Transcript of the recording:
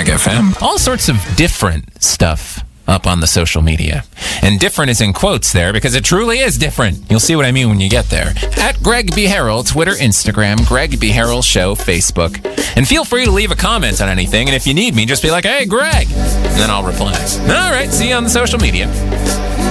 Mag FM. All sorts of different stuff up on the social media. And different is in quotes there because it truly is different. You'll see what I mean when you get there. At Greg B. Harrell, Twitter, Instagram, Greg B. Harrell Show, Facebook. And feel free to leave a comment on anything. And if you need me, just be like, hey, Greg. And then I'll reply. All right, see you on the social media.